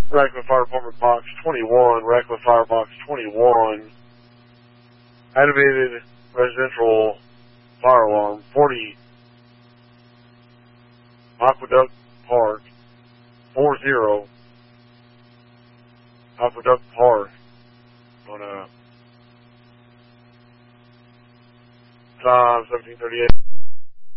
Radcliffe Fire Department Box 21, Radcliffe Fire Box 21, activated residential fire alarm, 40, Aqueduct Park, 40, Aqueduct Park, on time 1738.